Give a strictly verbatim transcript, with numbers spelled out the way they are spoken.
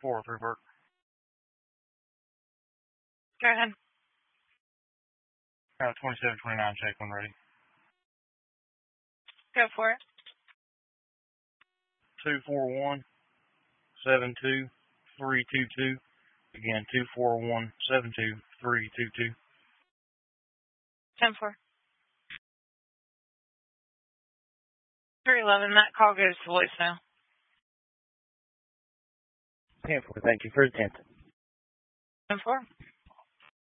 four oh three Burke. Go ahead. Uh, twenty-seven twenty-nine, check when ready. Go for it. two four one, seven two three two two. Again, two four one, seven two three two two. ten four. three eleven, that call goes to voicemail. ten four, thank you for the tenth. ten four.